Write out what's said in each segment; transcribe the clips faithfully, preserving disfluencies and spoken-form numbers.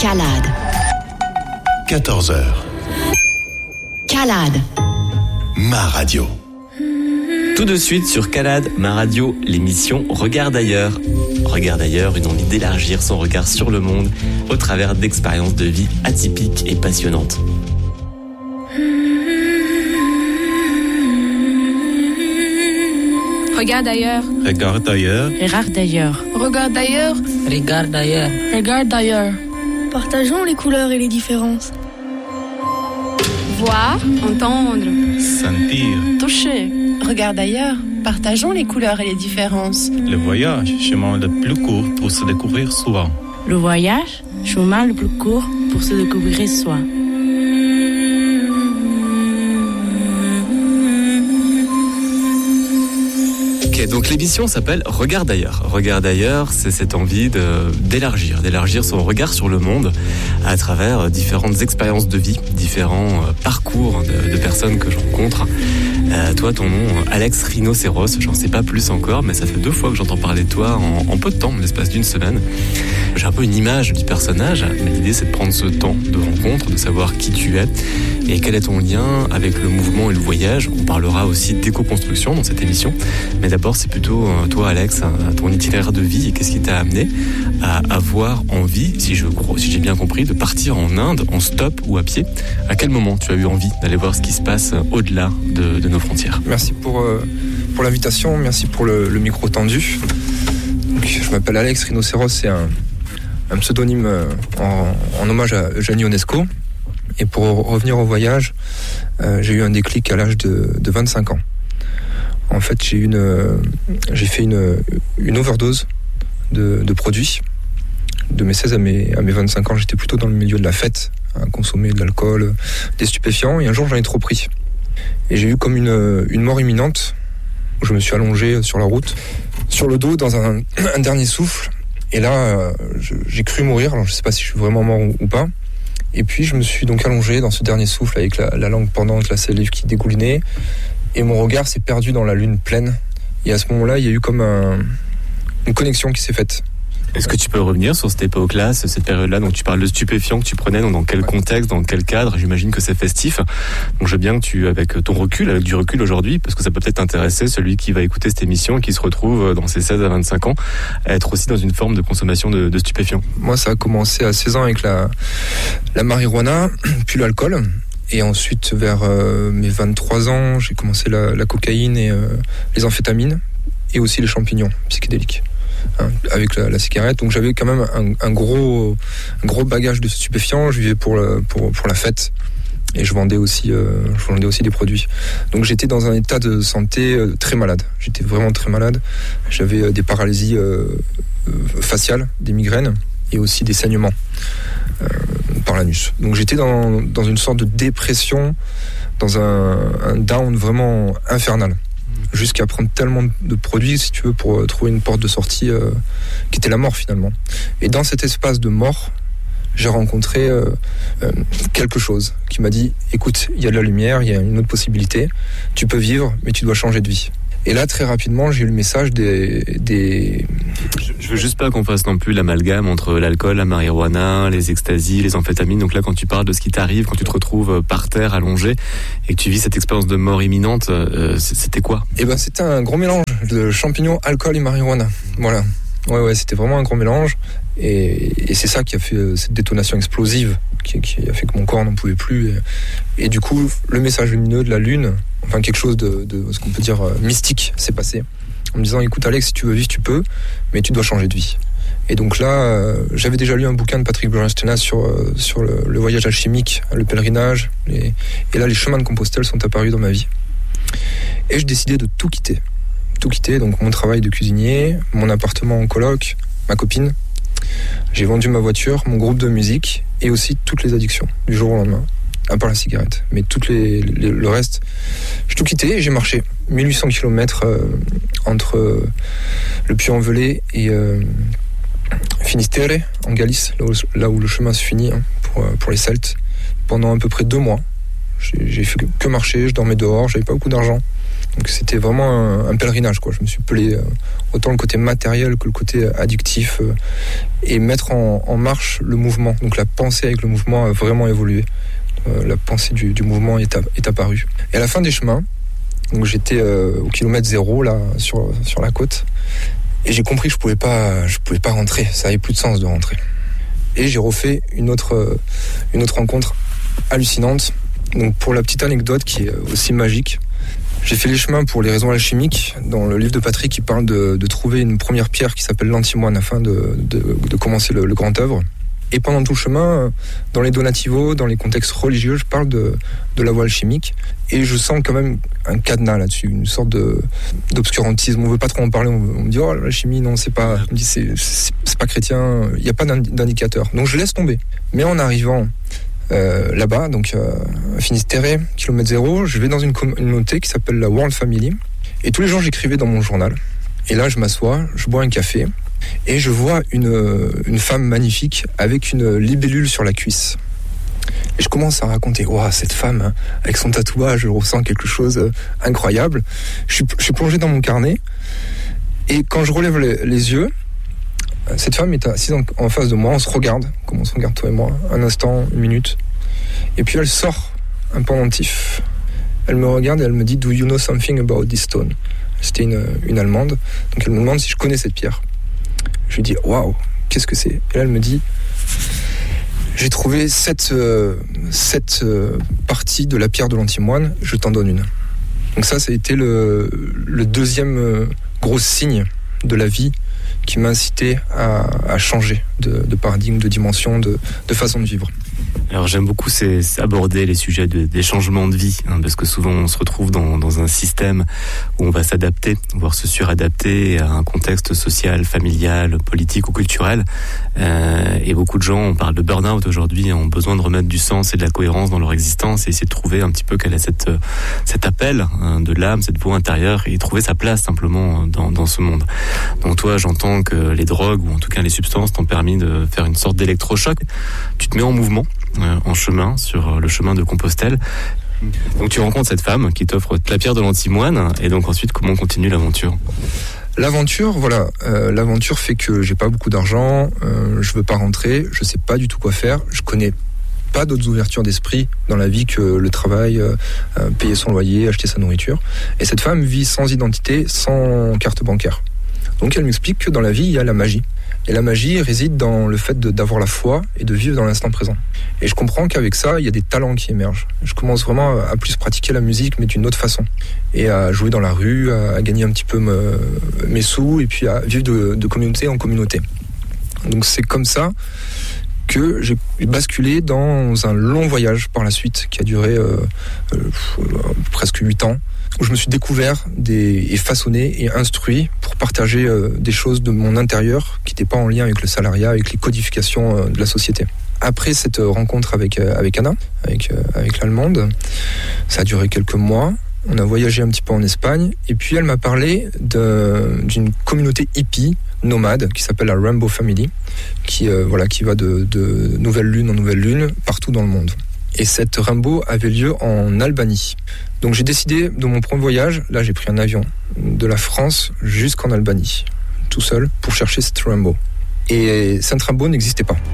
Calade. quatorze heures. Calade. Ma radio. Tout de suite sur Calade, ma radio, l'émission Regarde ailleurs. Regarde ailleurs, une envie d'élargir son regard sur le monde au travers d'expériences de vie atypiques et passionnantes. Regarde ailleurs. Regarde ailleurs. Regarde ailleurs. Regarde ailleurs. Regarde ailleurs. Regarde ailleurs. Partageons les couleurs et les différences. Voir, entendre, Sentir. Toucher. Regarde ailleurs. Partageons les couleurs et les différences. Le voyage, chemin le plus court pour se découvrir soi. Le voyage, chemin le plus court pour se découvrir soi. Ok, donc l'émission s'appelle Regarde ailleurs. Regarde ailleurs, c'est cette envie de, d'élargir, d'élargir son regard sur le monde à travers différentes expériences de vie, différents parcours de, de personnes que je rencontre. Euh, toi, ton nom, Alex Rhinocéros, j'en sais pas plus encore, mais ça fait deux fois que j'entends parler de toi en, en peu de temps, en l'espace d'une semaine. J'ai un peu une image du personnage, mais l'idée c'est de prendre ce temps de rencontre, de savoir qui tu es et quel est ton lien avec le mouvement et le voyage. On parlera aussi d'éco-construction dans cette émission, mais d'abord c'est plutôt toi, Alex, ton itinéraire de vie et qu'est-ce qui t'a amené à avoir envie, si, je, si j'ai bien compris, de partir en Inde en stop ou à pied. À quel moment tu as eu envie d'aller voir ce qui se passe au-delà de, de nos frontières? Merci pour, euh, pour l'invitation, merci pour le, le micro tendu. Donc, je m'appelle Alex Rhinocéros, c'est un, un pseudonyme en, en hommage à Eugène Ionesco. Et pour revenir au voyage, euh, j'ai eu un déclic à l'âge de, de vingt-cinq ans. En fait, j'ai, une, euh, j'ai fait une, une overdose de, de produits. De mes seize à mes, à mes vingt-cinq ans, j'étais plutôt dans le milieu de la fête, à consommer de l'alcool, des stupéfiants. Et un jour, j'en ai trop pris. Et j'ai eu comme une, une mort imminente, où je me suis allongé sur la route, sur le dos, dans un, un dernier souffle. Et là, euh, je, j'ai cru mourir. Alors, je ne sais pas si je suis vraiment mort ou, ou pas. Et puis, je me suis donc allongé dans ce dernier souffle avec la, la langue pendante, la salive qui dégoulinait. Et mon regard s'est perdu dans la lune pleine. Et à ce moment-là, il y a eu comme un, une connexion qui s'est faite. Est-ce que tu peux revenir sur cette époque-là, cette période-là dont tu parles de stupéfiants que tu prenais, donc dans quel ouais. contexte, dans quel cadre? J'imagine que c'est festif. Donc je veux bien que tu, avec ton recul, avec du recul aujourd'hui, parce que ça peut peut-être intéresser celui qui va écouter cette émission et qui se retrouve dans ses seize à vingt-cinq ans, à être aussi dans une forme de consommation de, de stupéfiants. Moi, ça a commencé à seize ans avec la, la marijuana, puis l'alcool. Et ensuite, vers euh, mes vingt-trois ans, j'ai commencé la, la cocaïne et euh, les amphétamines, et aussi les champignons psychédéliques. Hein, avec la, la cigarette, donc j'avais quand même un, un gros, un gros bagage de stupéfiants. Je vivais pour, le, pour, pour la fête et je vendais aussi, euh, je vendais aussi des produits. Donc j'étais dans un état de santé euh, très malade. J'étais vraiment très malade. J'avais euh, des paralysies euh, euh, faciales, des migraines et aussi des saignements euh, par l'anus. Donc j'étais dans, dans une sorte de dépression, dans un, un down vraiment infernal. Jusqu'à prendre tellement de produits, si tu veux, pour trouver une porte de sortie euh, qui était la mort finalement. Et dans cet espace de mort, j'ai rencontré euh, euh, quelque chose qui m'a dit, écoute, il y a de la lumière, il y a une autre possibilité, tu peux vivre, mais tu dois changer de vie. Et là, très rapidement, j'ai eu le message des... des... Je veux juste pas qu'on fasse non plus l'amalgame entre l'alcool, la marijuana, les extasies, les amphétamines. Donc là, quand tu parles de ce qui t'arrive, quand tu te retrouves par terre, allongé, et que tu vis cette expérience de mort imminente, euh, c'était quoi? Eh ben, c'était un gros mélange de champignons, alcool et marijuana. Voilà. Ouais, ouais, c'était vraiment un gros mélange. Et, et c'est ça qui a fait cette détonation explosive, qui, qui a fait que mon corps n'en pouvait plus. Et, et du coup, le message lumineux de la lune, enfin quelque chose de, de ce qu'on peut dire mystique, s'est passé. En me disant, écoute Alex, si tu veux vivre, tu peux, mais tu dois changer de vie. Et donc là, euh, j'avais déjà lu un bouquin de Patrick Blanchestein sur, euh, sur le, le voyage alchimique, le pèlerinage. Les, et là, les chemins de Compostelle sont apparus dans ma vie. Et je décidais de tout quitter. Tout quitter, donc mon travail de cuisinier, mon appartement en coloc, ma copine. J'ai vendu ma voiture, mon groupe de musique et aussi toutes les addictions du jour au lendemain, à part la cigarette. Mais toutes les, les, le reste, j'ai tout quitté et j'ai marché mille huit cents kilomètres euh, entre euh, le Puy-en-Velay et euh, Finistère, en Galice, là où, là où le chemin se finit hein, pour, euh, pour les Celtes, pendant à peu près deux mois. J'ai, j'ai fait que marcher, je dormais dehors, j'avais pas beaucoup d'argent. Donc c'était vraiment un, un pèlerinage, quoi. Je me suis pelé euh, autant le côté matériel que le côté addictif euh, et mettre en, en marche le mouvement. Donc la pensée avec le mouvement a vraiment évolué. Euh, la pensée du, du mouvement est, a, est apparue. Et à la fin des chemins, donc j'étais euh, au kilomètre zéro là sur sur la côte et j'ai compris que je pouvais pas je pouvais pas rentrer. Ça avait plus de sens de rentrer. Et j'ai refait une autre euh, une autre rencontre hallucinante. Donc pour la petite anecdote qui est aussi magique. J'ai fait les chemins pour les raisons alchimiques. Dans le livre de Patrick, il parle de, de trouver une première pierre qui s'appelle l'antimoine afin de, de, de commencer le, le grand œuvre. Et pendant tout le chemin, dans les donativos, dans les contextes religieux, je parle de, de la voie alchimique. Et je sens quand même un cadenas là-dessus, une sorte de, d'obscurantisme. On veut pas trop en parler. On, on me dit, oh, l'alchimie, non, c'est pas, on me dit, c'est, c'est, c'est pas chrétien. Il n'y a pas d'indicateur. Donc je laisse tomber. Mais en arrivant Euh, là-bas, donc euh, à Finistère, kilomètre zéro, je vais dans une communauté qui s'appelle la World Family. Et tous les jours, j'écrivais dans mon journal. Et là, je m'assois, je bois un café, et je vois une, une femme magnifique avec une libellule sur la cuisse. Et je commence à raconter, waouh, cette femme, hein, avec son tatouage, je ressens quelque chose d'incroyable. Je suis, je suis plongé dans mon carnet, et quand je relève les, les yeux, cette femme est assise en, en face de moi, on se regarde, comme on se regarde toi et moi, un instant, une minute. Et puis elle sort un pendentif. Elle me regarde et elle me dit, do you know something about this stone? C'était une, une Allemande, donc elle me demande si je connais cette pierre. Je lui dis, waouh, qu'est-ce que c'est? Et là elle me dit, j'ai trouvé cette, euh, cette euh, partie de la pierre de l'antimoine, je t'en donne une. Donc ça, ça a été le, le deuxième euh, gros signe de la vie qui m'a incité à, à changer de, de paradigme, de dimension, de, de façon de vivre. Alors j'aime beaucoup c'est, c'est aborder les sujets de, des changements de vie, hein, parce que souvent on se retrouve dans, dans un système où on va s'adapter, voire se suradapter à un contexte social, familial, politique ou culturel. Euh, et beaucoup de gens, on parle de burn-out aujourd'hui, ont besoin de remettre du sens et de la cohérence dans leur existence et essayer de trouver un petit peu quel est cette, cet appel hein, de l'âme, cette voix intérieure et trouver sa place simplement dans, dans ce monde. Donc toi, j'entends que les drogues ou en tout cas les substances t'ont permis de faire une sorte d'électrochoc. Tu te mets en mouvement, euh, en chemin, sur le chemin de Compostelle. Donc tu rencontres cette femme qui t'offre la pierre de l'antimoine et donc ensuite comment continue l'aventure? L'aventure, voilà, euh, l'aventure fait que j'ai pas beaucoup d'argent, euh, je veux pas rentrer, je sais pas du tout quoi faire, je connais pas d'autres ouvertures d'esprit dans la vie que le travail, euh, payer son loyer, acheter sa nourriture. Et cette femme vit sans identité, sans carte bancaire. Donc elle m'explique que dans la vie, il y a la magie. Et la magie réside dans le fait de, d'avoir la foi et de vivre dans l'instant présent. Et je comprends qu'avec ça, il y a des talents qui émergent. Je commence vraiment à plus pratiquer la musique, mais d'une autre façon. Et à jouer dans la rue, à gagner un petit peu me, mes sous, et puis à vivre de, de communauté en communauté. Donc c'est comme ça que j'ai basculé dans un long voyage par la suite, qui a duré euh, euh, presque huit ans, où je me suis découvert des, et façonné et instruit pour partager euh, des choses de mon intérieur qui n'étaient pas en lien avec le salariat, avec les codifications euh, de la société. Après cette rencontre avec, euh, avec Anna, avec, euh, avec l'Allemande, ça a duré quelques mois. On a voyagé un petit peu en Espagne et puis elle m'a parlé de, d'une communauté hippie nomade qui s'appelle la Rainbow Family, qui, euh, voilà, qui va de, de nouvelle lune en nouvelle lune partout dans le monde. Et cette Rainbow avait lieu en Albanie. Donc j'ai décidé de mon premier voyage, là j'ai pris un avion de la France jusqu'en Albanie, tout seul, pour chercher cette Rainbow. Et cette Rainbow n'existait pas.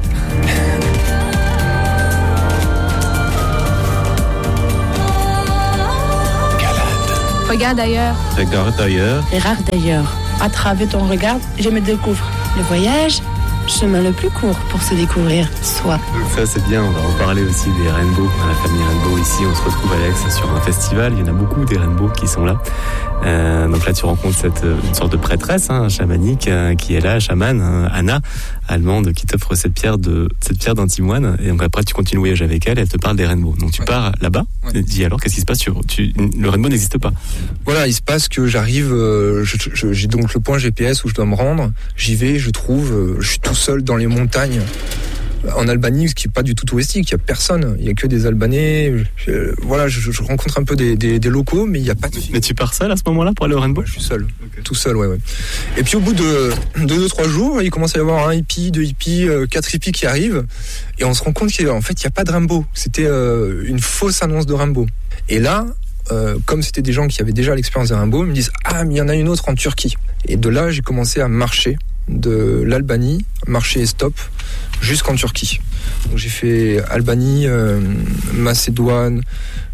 Regarde ailleurs. Regarde ailleurs. Regarde d'ailleurs. À travers ton regard, je me découvre. Le voyage, chemin le plus court pour se découvrir soi. Donc ça c'est bien, on va en parler aussi des Rainbow, la famille Rainbow ici, on se retrouve Alex sur un festival, il y en a beaucoup des Rainbow qui sont là. Euh, donc là tu rencontres cette, une sorte de prêtresse hein, chamanique euh, qui est là, chamane, hein, Anna, allemande, qui t'offre cette pierre de cette pierre d'antimoine et donc après tu continues le voyage avec elle et elle te parle des Rainbow. Donc tu ouais. pars là-bas, ouais. et dis alors qu'est-ce qui se passe sur, tu, le Rainbow n'existe pas. Voilà, il se passe que j'arrive, euh, je, je, j'ai donc le point G P S où je dois me rendre, j'y vais, je trouve, euh, je suis tout seul dans les montagnes en Albanie, ce qui n'est pas du tout touristique, il n'y a personne, il n'y a que des Albanais, je, voilà, je, je rencontre un peu des, des, des locaux, mais il n'y a pas de... Mais tu pars seul à ce moment-là pour aller au Rainbow? Ouais, je suis seul, okay. tout seul, ouais, ouais. Et puis au bout de deux, trois jours, il commence à y avoir un hippie, deux hippies, euh, quatre hippies qui arrivent, et on se rend compte qu'en fait, il n'y a pas de Rainbow, c'était euh, une fausse annonce de Rainbow. Et là, euh, comme c'était des gens qui avaient déjà l'expérience des rainbows, ils me disent « Ah, mais il y en a une autre en Turquie ». Et de là, j'ai commencé à marcher de l'Albanie, marcher et stop, jusqu'en Turquie. Donc, j'ai fait Albanie, euh, Macédoine,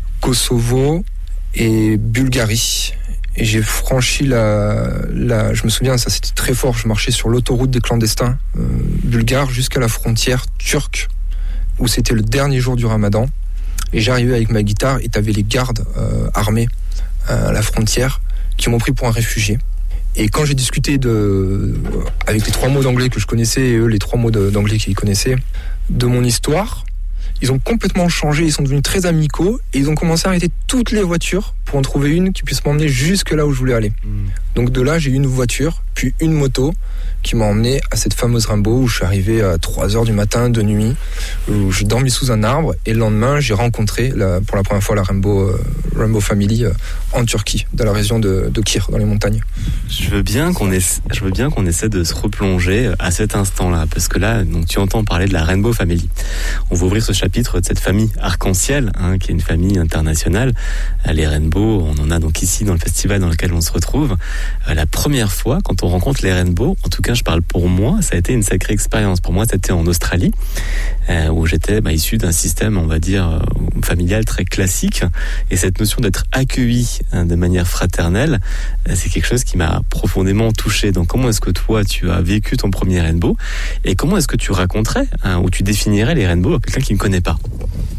Kosovo et Bulgarie. Et j'ai franchi la, la... Je me souviens, ça c'était très fort, je marchais sur l'autoroute des clandestins euh, bulgares jusqu'à la frontière turque, où c'était le dernier jour du ramadan. Et j'arrivais avec ma guitare et t'avais les gardes euh, armés euh, à la frontière qui m'ont pris pour un réfugié. Et quand j'ai discuté de, avec les trois mots d'anglais que je connaissais et eux les trois mots de, d'anglais qu'ils connaissaient, de mon histoire, ils ont complètement changé, ils sont devenus très amicaux et ils ont commencé à arrêter toutes les voitures pour en trouver une qui puisse m'emmener jusque là où je voulais aller. Mmh. Donc de là, j'ai eu une voiture, puis une moto qui m'a emmené à cette fameuse Rainbow où je suis arrivé à trois heures du matin de nuit, où j'ai dormi sous un arbre et le lendemain, j'ai rencontré la, pour la première fois la Rainbow, euh, Rainbow Family euh, en Turquie, dans la région de, de Kir, dans les montagnes. Je veux bien qu'on essaie, je veux bien qu'on essaie de se replonger à cet instant-là, parce que là, donc tu entends parler de la Rainbow Family. On va ouvrir ce chapitre de cette famille arc-en-ciel, hein, qui est une famille internationale. Les Rainbow, on en a donc ici dans le festival dans lequel on se retrouve. Euh, la première fois, quand on rencontre les Rainbow, en tout cas je parle pour moi, ça a été une sacrée expérience. Pour moi, c'était en Australie, euh, où j'étais bah, issu d'un système, on va dire, euh, familial très classique. Et cette notion d'être accueilli hein, de manière fraternelle, euh, c'est quelque chose qui m'a profondément touché. Donc comment est-ce que toi, tu as vécu ton premier Rainbow? Et comment est-ce que tu raconterais, hein, ou tu définirais les Rainbow à quelqu'un qui ne connaît pas?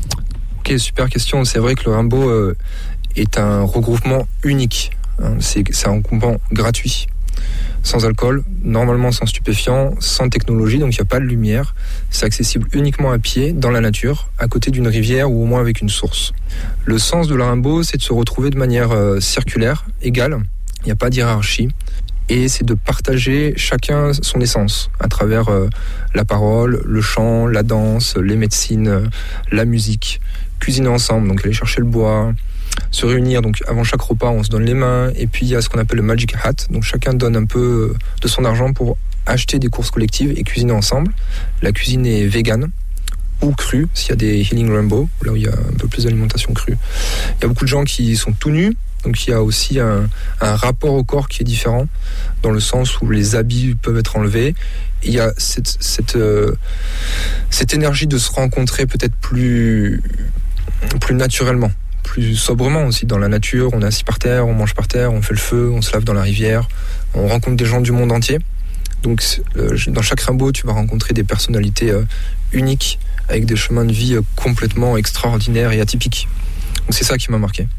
Ok, super question. C'est vrai que le Rainbow euh, est un regroupement unique. Hein. C'est, c'est un regroupement gratuit. Sans alcool, normalement sans stupéfiants, sans technologie, donc il n'y a pas de lumière. C'est accessible uniquement à pied, dans la nature, à côté d'une rivière ou au moins avec une source. Le sens de la Rainbow, c'est de se retrouver de manière euh, circulaire, égale, il n'y a pas de hiérarchie, et c'est de partager chacun son essence, à travers euh, la parole, le chant, la danse, les médecines, euh, la musique, cuisiner ensemble, donc aller chercher le bois, se réunir, donc avant chaque repas on se donne les mains, et puis il y a ce qu'on appelle le Magic Hat, donc chacun donne un peu de son argent pour acheter des courses collectives et cuisiner ensemble. La cuisine est végane ou crue, s'il y a des Healing Rainbow, là où il y a un peu plus d'alimentation crue. Il y a beaucoup de gens qui sont tout nus, donc il y a aussi un, un rapport au corps qui est différent, dans le sens où les habits peuvent être enlevés. Il y a cette, cette, euh, cette énergie de se rencontrer peut-être plus, plus naturellement, plus sobrement aussi dans la nature. On est assis par terre, on mange par terre, on fait le feu, on se lave dans la rivière, on rencontre des gens du monde entier. Donc euh, dans chaque Rainbow, tu vas rencontrer des personnalités euh, uniques, avec des chemins de vie euh, complètement extraordinaires et atypiques. Donc c'est ça qui m'a marqué.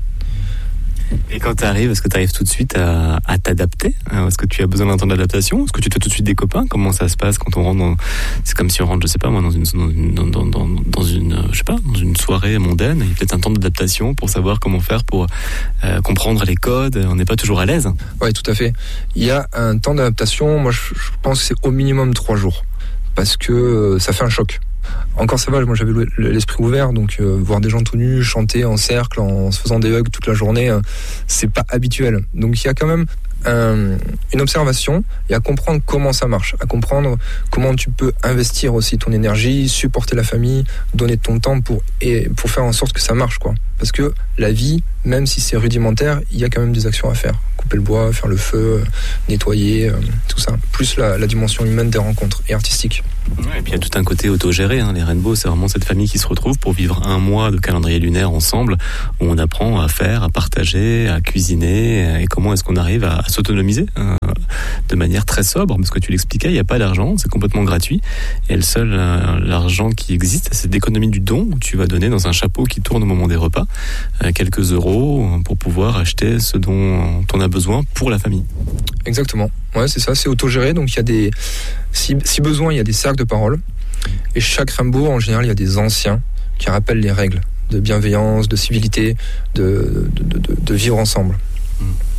Et quand tu arrives, est-ce que tu arrives tout de suite à, à t'adapter? Est-ce que tu as besoin d'un temps d'adaptation? Est-ce que tu te fais tout de suite des copains? Comment ça se passe quand on rentre dans... C'est comme si on rentre, je sais pas moi, dans une, dans, dans, dans, dans une, je sais pas, dans une soirée mondaine. Il y a peut-être un temps d'adaptation pour savoir comment faire pour euh, comprendre les codes. On n'est pas toujours à l'aise. Oui, tout à fait. Il y a un temps d'adaptation. Moi, je, je pense que c'est au minimum trois jours. Parce que euh, ça fait un choc. Encore ça va, moi j'avais l'esprit ouvert, donc euh, voir des gens tout nus, chanter en cercle, en se faisant des hugs toute la journée, euh, c'est pas habituel. Donc il y a quand même un, une observation et à comprendre comment ça marche, à comprendre comment tu peux investir aussi ton énergie, supporter la famille, donner ton temps pour, et, pour faire en sorte que ça marche, quoi. Parce que la vie, même si c'est rudimentaire, il y a quand même des actions à faire. Couper le bois, faire le feu, nettoyer, euh, tout ça. Plus la, la dimension humaine des rencontres et artistique. Ouais, et puis il y a tout un côté autogéré. Hein. Les Rainbow, c'est vraiment cette famille qui se retrouve pour vivre un mois de calendrier lunaire ensemble, où on apprend à faire, à partager, à cuisiner, et comment est-ce qu'on arrive à, à s'autonomiser hein, de manière très sobre, parce que tu l'expliquais, il n'y a pas d'argent, c'est complètement gratuit, et le seul euh, l'argent qui existe, c'est l'économie du don, où tu vas donner dans un chapeau qui tourne au moment des repas, euh, quelques euros pour pouvoir acheter ce dont on a besoin pour la famille. Exactement, ouais, c'est ça, c'est autogéré, donc il y a des... Si, si besoin, il y a des cercles de parole. Et chaque Rainbow, en général, il y a des anciens qui rappellent les règles de bienveillance, de civilité, de, de, de, de vivre ensemble.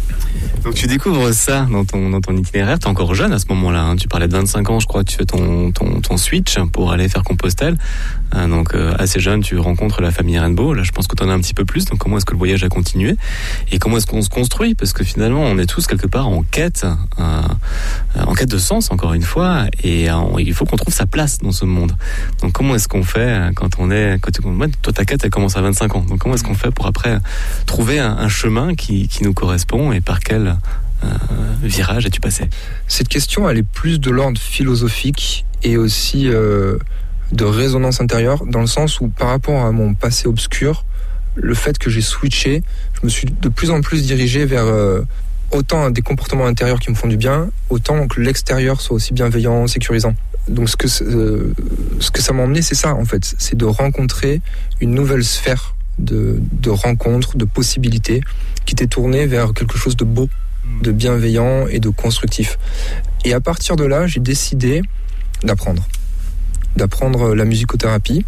Donc tu découvres ça dans ton, dans ton itinéraire, tu es encore jeune à ce moment-là, hein. Tu parlais de vingt-cinq ans, je crois, tu fais ton, ton, ton switch pour aller faire Compostelle. Euh, donc euh, assez jeune, tu rencontres la famille Rainbow, là je pense que tu en as un petit peu plus, donc comment est-ce que le voyage a continué et comment est-ce qu'on se construit, parce que finalement on est tous quelque part en quête, euh, en quête de sens encore une fois, et euh, il faut qu'on trouve sa place dans ce monde. Donc comment est-ce qu'on fait quand on est, quand tu, toi ta quête elle commence à vingt-cinq ans, donc comment est-ce qu'on fait pour après trouver un, un chemin qui, qui nous correspond et par quel Euh, virage as-tu passé? Cette question, elle est plus de l'ordre philosophique et aussi euh, de résonance intérieure, dans le sens où par rapport à mon passé obscur, le fait que j'ai switché, je me suis de plus en plus dirigé vers euh, autant des comportements intérieurs qui me font du bien, autant que l'extérieur soit aussi bienveillant, sécurisant. Donc ce que, euh, ce que ça m'a emmené, c'est ça en fait, c'est de rencontrer une nouvelle sphère de, de rencontres, de possibilités, qui était tournée vers quelque chose de beau, de bienveillant et de constructif. Et à partir de là, j'ai décidé d'apprendre. D'apprendre la musicothérapie,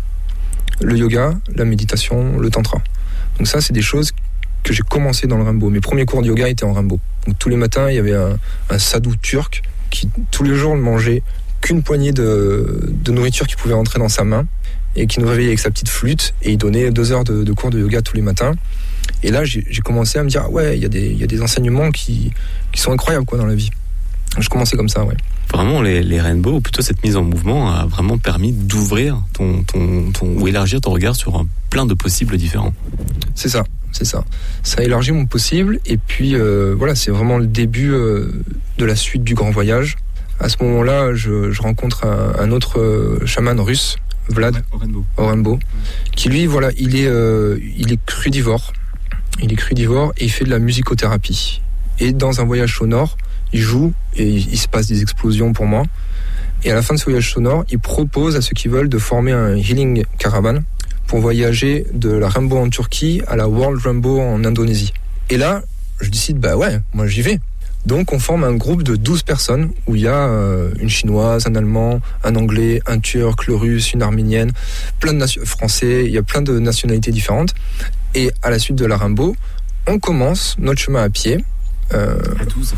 le yoga, la méditation, le tantra. Donc ça, c'est des choses que j'ai commencé dans le Rainbow. Mes premiers cours de yoga étaient en Rainbow. Donc tous les matins, il y avait un, un sadhu turc qui, tous les jours, ne mangeait qu'une poignée de, de nourriture qui pouvait rentrer dans sa main et qui nous réveillait avec sa petite flûte, et il donnait deux heures de, de cours de yoga tous les matins. Et là, j'ai, j'ai commencé à me dire, ah ouais, il y a des, il y a des enseignements qui, qui sont incroyables quoi, dans la vie. Je commençais comme ça, ouais. Vraiment, les, les Rainbow, ou plutôt cette mise en mouvement, a vraiment permis d'ouvrir ton, ton, ton, ou élargir ton regard sur un, plein de possibles différents. C'est ça, c'est ça. Ça a élargi mon possible, et puis euh, voilà, c'est vraiment le début euh, de la suite du grand voyage. À ce moment-là, je, je rencontre un, un autre euh, chaman russe, Vlad, ouais, au Rainbow, au Rainbow, qui lui, voilà, il est, euh, il est crudivore. Il est crudivore et il fait de la musicothérapie. Et dans un voyage sonore, il joue et il se passe des explosions pour moi. Et à la fin de ce voyage sonore, il propose à ceux qui veulent de former un healing caravan pour voyager de la Rainbow en Turquie à la World Rainbow en Indonésie. Et là, je décide, bah ouais, moi j'y vais. Donc on forme un groupe de douze personnes où il y a euh, une chinoise, un allemand, un anglais, un turc, le russe, une arménienne, plein de nation- français, il y a plein de nationalités différentes. Et à la suite de la Rainbow, on commence notre chemin à pied. Euh, à douze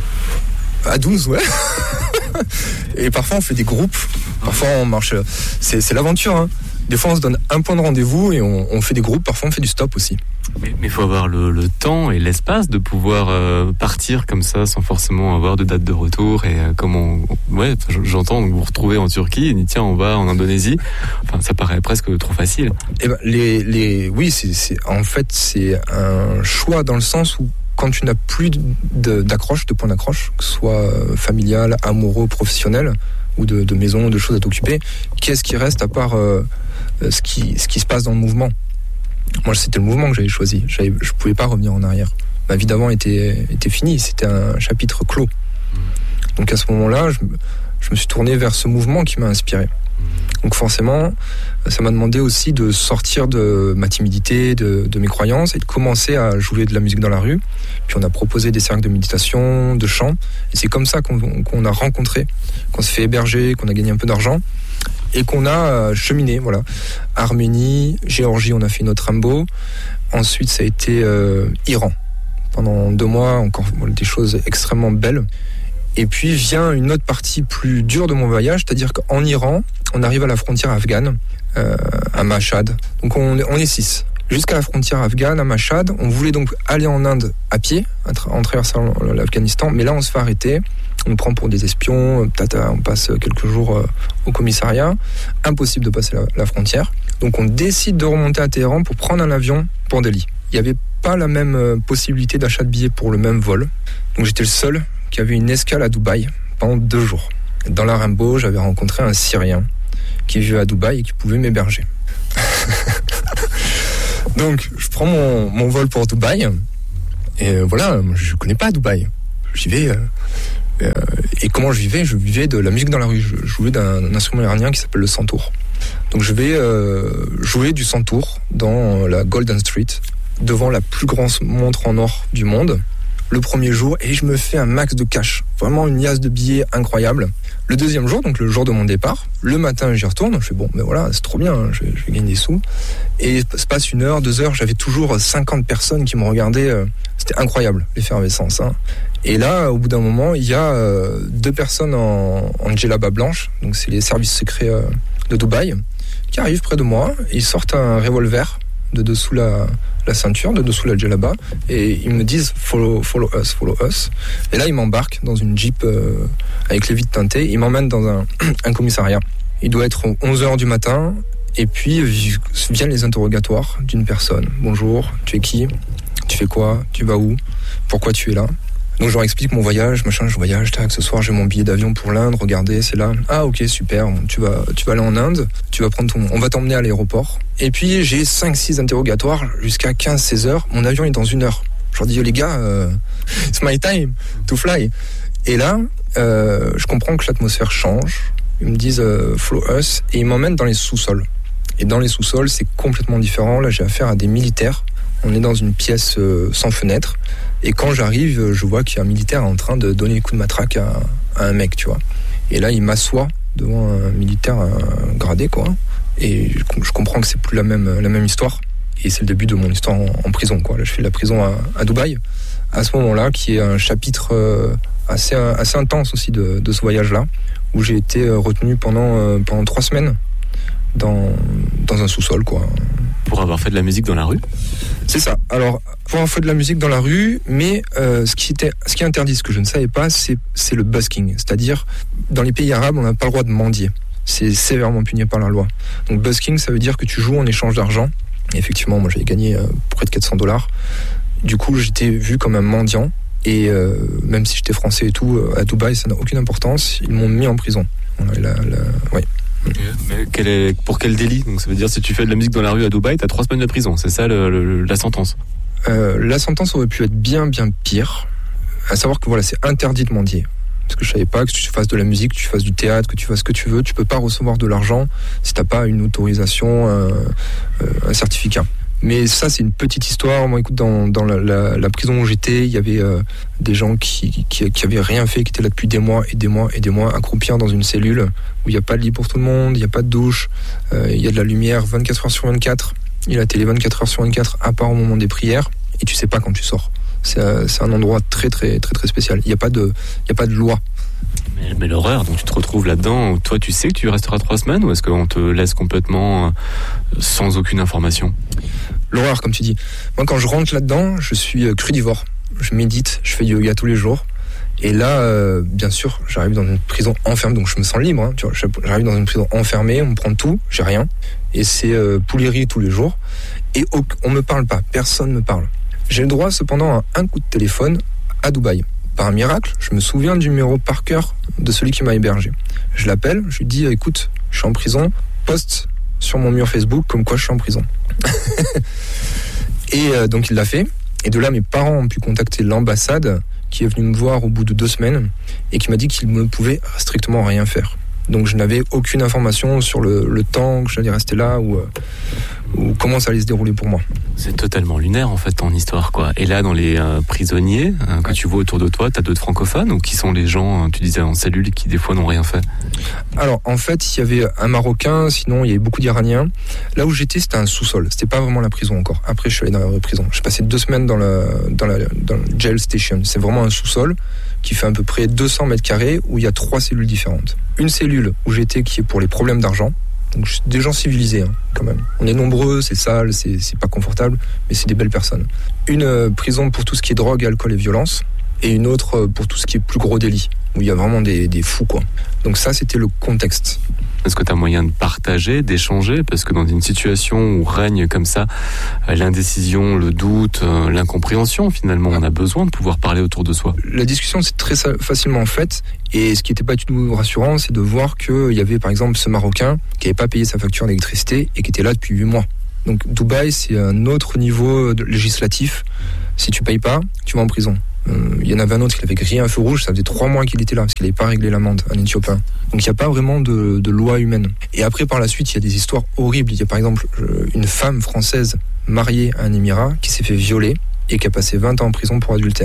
À douze, ouais. Et parfois on fait des groupes, parfois on marche. C'est, c'est l'aventure, hein. Des fois on se donne un point de rendez-vous et on, on fait des groupes, parfois on fait du stop aussi. Mais il faut avoir le, le temps et l'espace de pouvoir euh, partir comme ça sans forcément avoir de date de retour. Et euh, comment, ouais, j'entends donc vous vous retrouvez en Turquie et dit tiens on va en Indonésie. Enfin ça paraît presque trop facile. Eh ben les les oui c'est c'est en fait c'est un choix dans le sens où quand tu n'as plus de, d'accroche, de point d'accroche, que ce soit familial, amoureux, professionnel ou de, de maison, de choses à t'occuper, qu'est-ce qui reste à part euh, ce qui ce qui se passe dans le mouvement? Moi, c'était le mouvement que j'avais choisi. J'avais, je ne pouvais pas revenir en arrière. Ma vie d'avant était, était finie. C'était un chapitre clos. Donc, à ce moment-là, je, je me suis tourné vers ce mouvement qui m'a inspiré. Donc, forcément, ça m'a demandé aussi de sortir de ma timidité, de, de mes croyances et de commencer à jouer de la musique dans la rue. Puis, on a proposé des cercles de méditation, de chant. Et c'est comme ça qu'on, qu'on a rencontré, qu'on s'est fait héberger, qu'on a gagné un peu d'argent. Et qu'on a cheminé, voilà. Arménie, Géorgie, on a fait notre Rainbow. Ensuite, ça a été euh, Iran. Pendant deux mois, encore des choses extrêmement belles. Et puis vient une autre partie plus dure de mon voyage, c'est-à-dire qu'en Iran, on arrive à la frontière afghane, euh, à Mashhad. Donc on, on est six. Jusqu'à la frontière afghane, à Mashhad, on voulait donc aller en Inde à pied, en traversant l'Afghanistan, mais là on se fait arrêter. On nous prend pour des espions, tata, on passe quelques jours euh, au commissariat. Impossible de passer la, la frontière. Donc on décide de remonter à Téhéran pour prendre un avion pour Delhi. Il n'y avait pas la même euh, possibilité d'achat de billets pour le même vol. Donc j'étais le seul qui avait une escale à Dubaï pendant deux jours. Dans la Rainbow, j'avais rencontré un Syrien qui vivait à Dubaï et qui pouvait m'héberger. Donc je prends mon, mon vol pour Dubaï. Et euh, voilà, je ne connais pas Dubaï. J'y vais... Euh, Euh, et comment je vivais? Je vivais de la musique dans la rue. Je jouais d'un, d'un instrument iranien qui s'appelle le santour. Donc je vais euh, jouer du santour dans la Golden Street, devant la plus grande montre en or du monde, le premier jour et je me fais un max de cash. Vraiment une liasse de billets incroyable. Le deuxième jour, donc le jour de mon départ, le matin j'y retourne, je fais bon, mais voilà, c'est trop bien, je, je vais gagner des sous. Et se passe une heure, deux heures, j'avais toujours cinquante personnes qui me regardaient. C'était incroyable, l'effervescence. Hein. Et là, au bout d'un moment, il y a euh, deux personnes en, en djellaba blanche, donc c'est les services secrets euh, de Dubaï, qui arrivent près de moi. Ils sortent un revolver de dessous la, la ceinture, de dessous la djellaba, et ils me disent follow, follow us, follow us. Et là, ils m'embarquent dans une Jeep euh, avec les vitres teintées. Ils m'emmènent dans un, un commissariat. Il doit être onze heures du matin, et puis viennent les interrogatoires d'une personne. Bonjour, tu es qui ? Tu fais quoi ? Tu vas où ? Pourquoi tu es là ? Donc je leur explique mon voyage, machin, je voyage, tac, ce soir j'ai mon billet d'avion pour l'Inde, regardez, c'est là. Ah ok, super, bon, tu vas tu vas aller en Inde, tu vas prendre ton... on va t'emmener à l'aéroport. Et puis j'ai cinq six interrogatoires jusqu'à quinze seize heures, mon avion est dans une heure. Je leur dis, les gars, euh, it's my time to fly. Et là, euh, je comprends que l'atmosphère change, ils me disent euh, follow us, et ils m'emmènent dans les sous-sols. Et dans les sous-sols, c'est complètement différent, là j'ai affaire à des militaires. On est dans une pièce euh, sans fenêtre. Et quand j'arrive, je vois qu'il y a un militaire en train de donner des coups de matraque à, à un mec, tu vois. Et là, il m'assoit devant un militaire euh, gradé, quoi. Et je, je comprends que c'est plus la même, la même histoire. Et c'est le début de mon histoire en, en prison, quoi. Là, je fais la prison à, à Dubaï, à ce moment-là, qui est un chapitre euh, assez, assez intense aussi de, de ce voyage-là, où j'ai été retenu pendant, euh, pendant trois semaines dans, dans un sous-sol, quoi. Pour avoir fait de la musique dans la rue ? C'est ça. Alors, pour avoir fait de la musique dans la rue, mais euh, ce qui était, ce qui est interdit, ce que je ne savais pas, c'est, c'est le busking. C'est-à-dire, dans les pays arabes, on n'a pas le droit de mendier. C'est sévèrement puni par la loi. Donc, busking, ça veut dire que tu joues en échange d'argent. Et effectivement, moi, j'avais gagné euh, près de quatre cents dollars. Du coup, j'étais vu comme un mendiant. Et euh, même si j'étais français et tout, euh, à Dubaï, ça n'a aucune importance. Ils m'ont mis en prison. Voilà, la, la, ouais. Mais quel est, pour quel délit ? Donc ça veut dire si tu fais de la musique dans la rue à Dubaï, t'as trois semaines de prison, c'est ça le, le, la sentence ? euh, La sentence aurait pu être bien bien pire, à savoir que voilà, c'est interdit de mendier. Parce que je savais pas que tu fasses de la musique, que tu fasses du théâtre, que tu fasses ce que tu veux, tu peux pas recevoir de l'argent si t'as pas une autorisation, un, un certificat. Mais ça, c'est une petite histoire. Moi, écoute, dans, dans la, la, la prison où j'étais, il y avait euh, des gens qui, qui, qui avaient rien fait, qui étaient là depuis des mois et des mois et des mois, accroupir dans une cellule où il n'y a pas de lit pour tout le monde, il n'y a pas de douche, euh, il y a de la lumière vingt-quatre heures sur vingt-quatre, il y a la télé vingt-quatre heures sur vingt-quatre, à part au moment des prières, et tu sais pas quand tu sors. C'est, euh, c'est un endroit très, très, très, très spécial. Il n'y a pas de, il y a pas de loi. Mais, mais l'horreur, donc tu te retrouves là-dedans, toi tu sais que tu resteras trois semaines ou est-ce qu'on te laisse complètement euh, sans aucune information ? L'horreur, comme tu dis. Moi, quand je rentre là-dedans, je suis crudivore. Je médite, je fais du yoga tous les jours. Et là, euh, bien sûr, j'arrive dans une prison enfermée, donc je me sens libre. Hein, tu vois, j'arrive dans une prison enfermée, on me prend tout, j'ai rien. Et c'est euh, poulet-riz tous les jours. Et au, on me parle pas, personne me parle. J'ai le droit cependant à un coup de téléphone à Dubaï. Par un miracle, je me souviens du numéro par cœur de celui qui m'a hébergé. Je l'appelle, je lui dis, écoute, je suis en prison, poste sur mon mur Facebook comme quoi je suis en prison. Et euh, donc il l'a fait. Et de là, mes parents ont pu contacter l'ambassade qui est venue me voir au bout de deux semaines et qui m'a dit qu'il ne pouvait strictement rien faire. Donc je n'avais aucune information sur le, le temps que j'allais rester là ou, euh, ou comment ça allait se dérouler pour moi. C'est totalement lunaire en fait ton histoire quoi. Et là dans les euh, prisonniers euh, que ouais. tu vois autour de toi, t'as d'autres francophones ou qui sont les gens, euh, tu disais en cellule, qui des fois n'ont rien fait ? Alors en fait il y avait un Marocain, sinon il y avait beaucoup d'Iraniens. Là où j'étais c'était un sous-sol, c'était pas vraiment la prison encore. Après je suis allé dans la prison. J'ai passé deux semaines dans la dans la dans le jail station. C'est vraiment un sous-sol qui fait à peu près deux cents mètres carrés où il y a trois cellules différentes. Une cellule où j'étais qui est pour les problèmes d'argent. Donc des gens civilisés hein, quand même. On est nombreux, c'est sale, c'est, c'est pas confortable, mais c'est des belles personnes. Une euh, prison pour tout ce qui est drogue, alcool et violence, et une autre euh, pour tout ce qui est plus gros délit, où il y a vraiment des, des fous quoi. Donc ça c'était le contexte. Est-ce que tu as moyen de partager, d'échanger ? Parce que dans une situation où règne comme ça l'indécision, le doute, l'incompréhension, finalement, on a besoin de pouvoir parler autour de soi. La discussion, c'est très facilement faite. Et ce qui n'était pas du tout rassurant, c'est de voir qu'il y avait, par exemple, ce Marocain qui n'avait pas payé sa facture d'électricité et qui était là depuis huit mois. Donc, Dubaï, c'est un autre niveau législatif. Si tu ne payes pas, tu vas en prison. Euh, il y en avait un autre qui avait grillé un feu rouge, ça faisait trois mois qu'il était là parce qu'il n'avait pas réglé l'amende, un Éthiopien. Donc il n'y a pas vraiment de, de loi humaine. Et après par la suite il y a des histoires horribles. Il y a par exemple une femme française mariée à un émirat qui s'est fait violer et qui a passé vingt ans en prison pour adultère.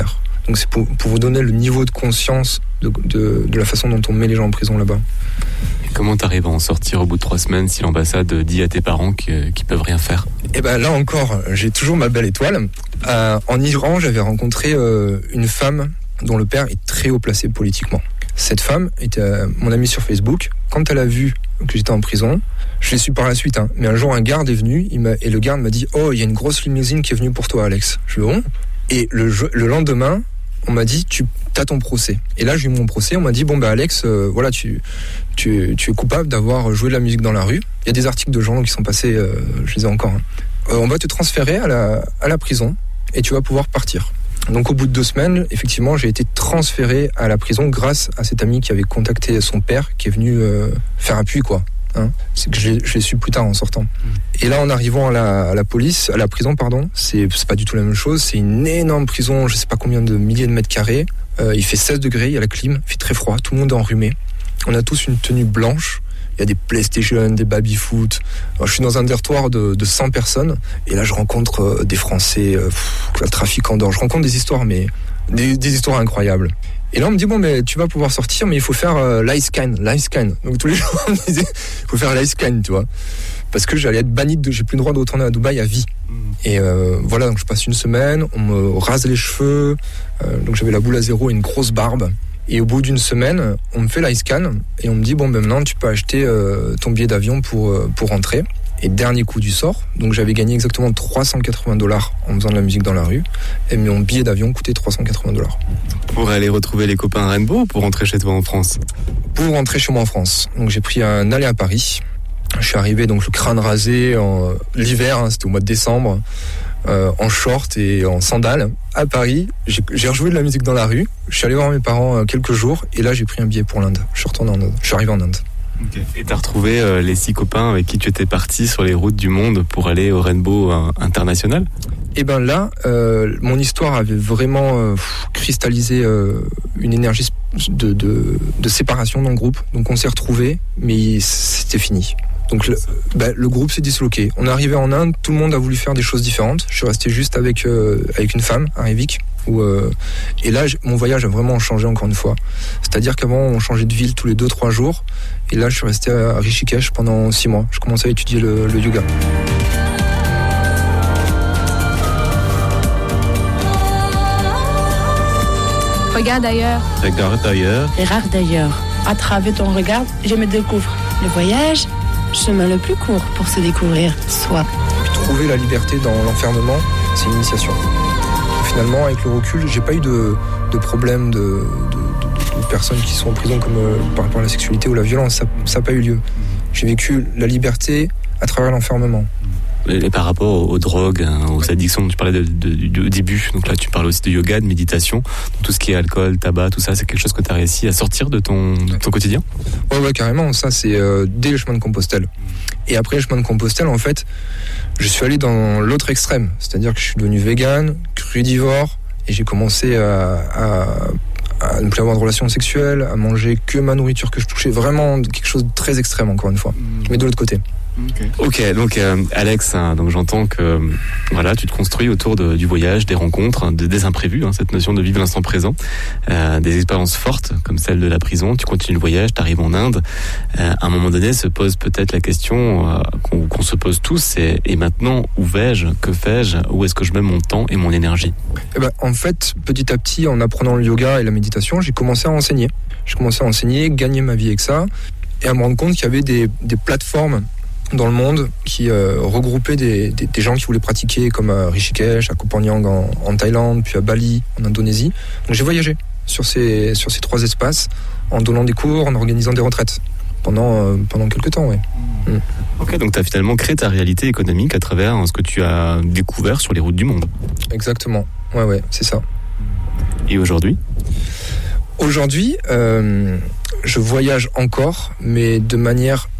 Donc c'est pour, pour vous donner le niveau de conscience de, de, de la façon dont on met les gens en prison là-bas. Et comment t'arrives à en sortir au bout de trois semaines si l'ambassade dit à tes parents qu'ils ne peuvent rien faire? Et ben là encore, j'ai toujours ma belle étoile. Euh, en Iran, j'avais rencontré euh, une femme dont le père est très haut placé politiquement. Cette femme était euh, mon amie sur Facebook. Quand elle a vu que j'étais en prison, je l'ai su par la suite, hein, mais un jour un garde est venu il m'a, et le garde m'a dit « Oh, il y a une grosse limousine qui est venue pour toi, Alex. » Je lui ai dit « Oh !» Et le, le lendemain, on m'a dit tu as ton procès. Et là j'ai eu mon procès, on m'a dit bon bah Alex, euh, voilà tu, tu tu es coupable d'avoir joué de la musique dans la rue. Il y a des articles de journaux qui sont passés, euh, je les ai encore. Hein. Euh, on va te transférer à la à la prison et tu vas pouvoir partir. Donc au bout de deux semaines, effectivement, j'ai été transféré à la prison grâce à cet ami qui avait contacté son père, qui est venu euh, faire appui quoi. Hein, c'est que je l'ai, je l'ai su plus tard en sortant. Et là, en arrivant à la, à la police, à la prison, pardon, c'est, c'est pas du tout la même chose. C'est une énorme prison, je sais pas combien de milliers de mètres carrés. Euh, il fait seize degrés, il y a la clim, il fait très froid, tout le monde est enrhumé. On a tous une tenue blanche. Il y a des PlayStation, des baby-foot. Alors, je suis dans un dortoir de, de cent personnes. Et là, je rencontre euh, des Français, euh, pff, trafiquants d'or. Je rencontre des histoires, mais des, des histoires incroyables. Et là, on me dit, bon, mais tu vas pouvoir sortir, mais il faut faire euh, l'eye scan, l'eye scan. Donc, tous les jours, on me disait, il faut faire l'eye scan, tu vois. Parce que j'allais être banni, de, j'ai plus le droit de retourner à Dubaï à vie. Mmh. Et euh, voilà, donc je passe une semaine, on me rase les cheveux, euh, donc j'avais la boule à zéro et une grosse barbe. Et au bout d'une semaine, on me fait l'eye scan, et on me dit, bon, ben maintenant, tu peux acheter euh, ton billet d'avion pour, euh, pour rentrer. Et dernier coup du sort, donc j'avais gagné exactement trois cent quatre-vingts dollars en faisant de la musique dans la rue, et mon billet d'avion coûtait trois cent quatre-vingts dollars. Pour aller retrouver les copains à Rainbow ou pour rentrer chez toi en France? Pour rentrer chez moi en France. Donc j'ai pris un aller à Paris. Je suis arrivé donc le crâne rasé en l'hiver, hein, c'était au mois de décembre, euh, en short et en sandales à Paris. J'ai, j'ai rejoué de la musique dans la rue. Je suis allé voir mes parents euh, quelques jours et là j'ai pris un billet pour l'Inde. Je suis retourné en Inde. Je suis arrivé en Inde. Okay. Et t'as retrouvé euh, les six copains avec qui tu étais parti sur les routes du monde pour aller au Rainbow euh, International? Et ben là, euh, mon histoire avait vraiment euh, cristallisé euh, une énergie de, de, de séparation dans le groupe. Donc on s'est retrouvés, mais c'était fini. Donc le, ben, le groupe s'est disloqué. On est arrivé en Inde, tout le monde a voulu faire des choses différentes. Je suis resté juste avec euh, avec une femme, un Rivik. Où, euh, et là, mon voyage a vraiment changé encore une fois. C'est-à-dire qu'avant, on changeait de ville tous les deux trois jours. Et là, je suis resté à Rishikesh pendant six mois. Je commençais à étudier le, le yoga. Regarde ailleurs. Regarde ailleurs. Regarde d'ailleurs. À travers ton regard, je me découvre. Le voyage, chemin le plus court pour se découvrir soi. Trouver la liberté dans l'enfermement, c'est une initiation. Finalement, avec le recul, j'ai pas eu de, de problème de, de, de, de personnes qui sont en prison comme euh, par rapport à la sexualité ou la violence. Ça n'a pas eu lieu. J'ai vécu la liberté à travers l'enfermement. Et par rapport aux, aux drogues, hein, aux addictions dont tu parlais de, de, de, du début, donc là tu parles aussi de yoga, de méditation, tout ce qui est alcool, tabac, tout ça, c'est quelque chose que tu as réussi à sortir de ton, de ton quotidien? Ouais, ouais, carrément. Ça, c'est euh, dès le chemin de Compostelle. Et après le chemin de Compostelle, en fait, je suis allé dans l'autre extrême. C'est-à-dire que je suis devenu vegan, crudivore, et j'ai commencé à, à, à ne plus avoir de relations sexuelles, à manger que ma nourriture que je touchais. Vraiment quelque chose de très extrême, encore une fois. Mais de l'autre côté. Okay. Ok, donc euh, Alex, hein, donc j'entends que euh, voilà, tu te construis autour de, du voyage, des rencontres, hein, de, des imprévus, hein, cette notion de vivre l'instant présent, euh, des expériences fortes comme celle de la prison. Tu continues le voyage, tu arrives en Inde. Euh, à un moment donné, se pose peut-être la question euh, qu'on, qu'on se pose tous, c'est et maintenant où vais-je, que fais-je, où est-ce que je mets mon temps et mon énergie? Eh ben, en fait, petit à petit, en apprenant le yoga et la méditation, j'ai commencé à enseigner. J'ai commencé à enseigner, gagner ma vie avec ça, et à me rendre compte qu'il y avait des, des plateformes dans le monde qui euh, regroupaient des, des, des gens qui voulaient pratiquer, comme à Rishikesh, à Koh Phangan en, en Thaïlande, puis à Bali en Indonésie. Donc j'ai voyagé sur ces, sur ces trois espaces en donnant des cours, en organisant des retraites pendant, euh, pendant quelques temps. Ouais. Mmh. Mmh. Ok, donc tu as finalement créé ta réalité économique à travers ce que tu as découvert sur les routes du monde. Exactement, ouais, ouais, c'est ça. Et aujourd'hui ? Aujourd'hui, euh, je voyage encore, mais de manière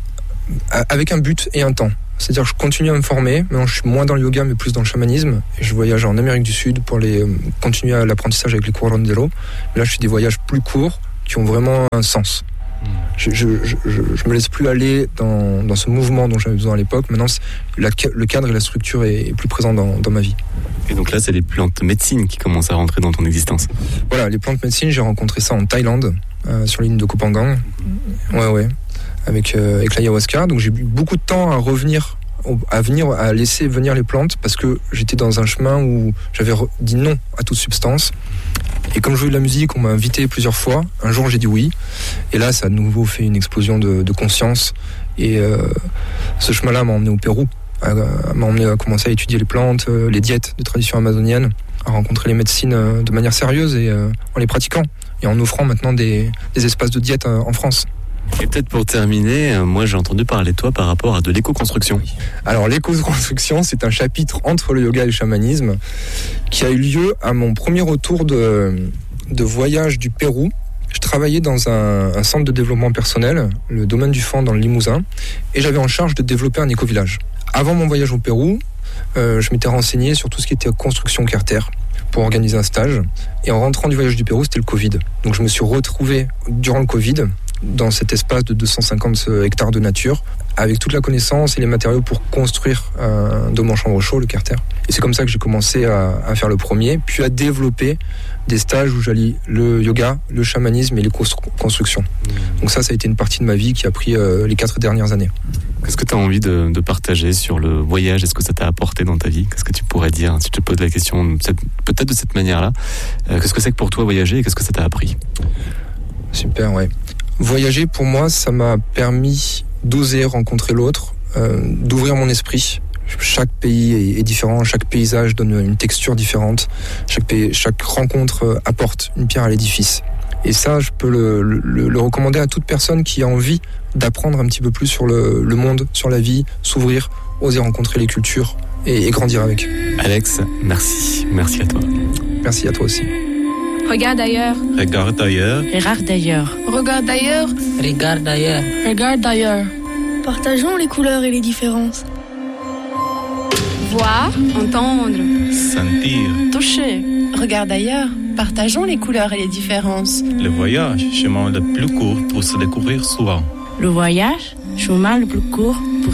avec un but et un temps. C'est-à-dire que je continue à me former, mais je suis moins dans le yoga, mais plus dans le chamanisme. Et je voyage en Amérique du Sud pour les, euh, continuer à l'apprentissage avec les curandero. Là, je fais des voyages plus courts, qui ont vraiment un sens. Je, je, je, je me laisse plus aller dans, dans ce mouvement dont j'avais besoin à l'époque. Maintenant, la, le cadre et la structure est, est plus présent dans, dans ma vie. Et donc là, c'est les plantes médecine qui commencent à rentrer dans ton existence. Voilà, les plantes médecine, j'ai rencontré ça en Thaïlande, euh, sur l'île de Koh Phangan. Ouais, ouais, avec, euh, avec l'ayahuasca. Donc j'ai eu beaucoup de temps à revenir, à venir, à laisser venir les plantes parce que j'étais dans un chemin où j'avais dit non à toute substance. Et comme je jouais de la musique, on m'a invité plusieurs fois. Un jour, j'ai dit oui. Et là, ça a de nouveau fait une explosion de, de conscience. Et euh, ce chemin-là m'a emmené au Pérou, à, m'a emmené à commencer à étudier les plantes, les diètes de tradition amazonienne, à rencontrer les médecines de manière sérieuse et euh, en les pratiquant et en offrant maintenant des, des espaces de diète en France. Et peut-être pour terminer, moi j'ai entendu parler de toi par rapport à de l'éco-construction. Alors l'éco-construction, c'est un chapitre entre le yoga et le chamanisme qui a eu lieu à mon premier retour de, de voyage du Pérou. Je travaillais dans un, un centre de développement personnel, le domaine du Fan dans le Limousin, et j'avais en charge de développer un éco-village. Avant mon voyage au Pérou, euh, je m'étais renseigné sur tout ce qui était construction carter pour organiser un stage. Et en rentrant du voyage du Pérou, c'était le Covid. Donc je me suis retrouvé durant le Covid dans cet espace de deux cent cinquante hectares de nature, avec toute la connaissance et les matériaux pour construire un dôme en chambre chaud, le carter. Et c'est comme ça que j'ai commencé à, à faire le premier, puis à développer des stages où j'allie le yoga, le chamanisme et les constructions. Donc ça, ça a été une partie de ma vie qui a pris euh, les quatre dernières années. Qu'est-ce que tu as envie de, de partager sur le voyage ? Est-ce que ça t'a apporté dans ta vie ? Qu'est-ce que tu pourrais dire si je te pose la question peut-être de cette manière-là ? euh, Qu'est-ce que c'est que pour toi voyager et qu'est-ce que ça t'a appris ? Super, ouais. Voyager, pour moi, ça m'a permis d'oser rencontrer l'autre, euh, d'ouvrir mon esprit. Chaque pays est, est différent, chaque paysage donne une texture différente, chaque, pays, chaque rencontre apporte une pierre à l'édifice. Et ça, je peux le, le, le recommander à toute personne qui a envie d'apprendre un petit peu plus sur le, le monde, sur la vie, s'ouvrir, oser rencontrer les cultures et, et grandir avec. Alex, merci. Merci à toi. Merci à toi aussi. Regarde ailleurs. Regarde ailleurs. Regarde d'ailleurs. Regarde d'ailleurs. Regarde d'ailleurs. Regarde d'ailleurs. Partageons les couleurs et les différences. Voir, entendre. Sentir. Toucher. Regarde ailleurs. Partageons les couleurs et les différences. Le voyage, chemin le plus court pour se découvrir souvent. Le voyage, chemin le plus court